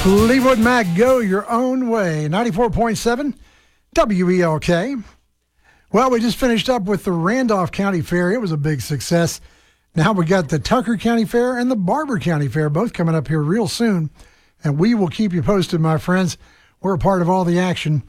Fleetwood Mac, Go Your Own Way, 94.7 WELK. Well, we just finished up with the Randolph County Fair. It was a big success. Now we got the Tucker County Fair and the Barber County Fair, both coming up here real soon. And we will keep you posted, my friends. We're a part of all the action